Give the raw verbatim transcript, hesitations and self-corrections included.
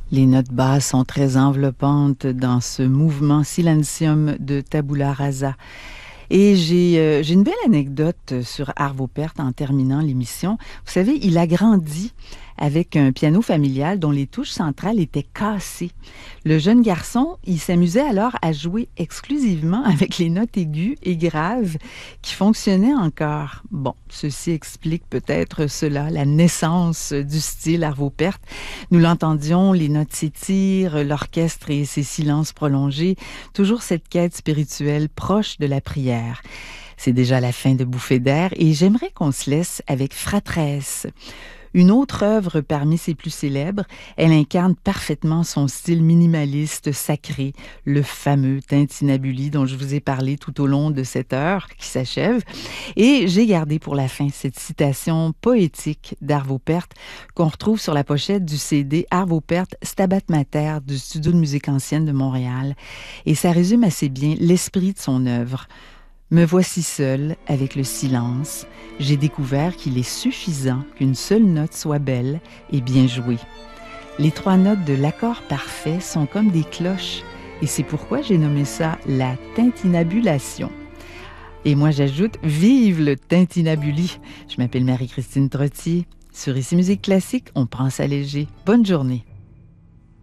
Les notes basses sont très enveloppantes dans ce mouvement Silentium de Tabula Rasa. Et j'ai euh, j'ai une belle anecdote sur Arvo Pärt en terminant l'émission. Vous savez, il a grandi avec un piano familial dont les touches centrales étaient cassées. Le jeune garçon, il s'amusait alors à jouer exclusivement avec les notes aiguës et graves qui fonctionnaient encore. Bon, ceci explique peut-être cela, la naissance du style Arvo Pärt. Nous l'entendions, les notes s'étirent, l'orchestre et ses silences prolongés, toujours cette quête spirituelle proche de la prière. C'est déjà la fin de Bouffées d'air et j'aimerais qu'on se laisse avec Fratresse. Une autre œuvre parmi ses plus célèbres, elle incarne parfaitement son style minimaliste sacré, le fameux Tintinnabuli dont je vous ai parlé tout au long de cette heure qui s'achève. Et j'ai gardé pour la fin cette citation poétique d'Arvo Pärt qu'on retrouve sur la pochette du C D Arvo Pärt Stabat Mater du Studio de musique ancienne de Montréal. Et ça résume assez bien l'esprit de son œuvre. Me voici seul avec le silence. J'ai découvert qu'il est suffisant qu'une seule note soit belle et bien jouée. Les trois notes de l'accord parfait sont comme des cloches et c'est pourquoi j'ai nommé ça la tintinnabulation. Et moi j'ajoute « Vive le tintinnabuli ». Je m'appelle Marie-Christine Trottier. Sur Ici Musique Classique, on prend ça léger. Bonne journée.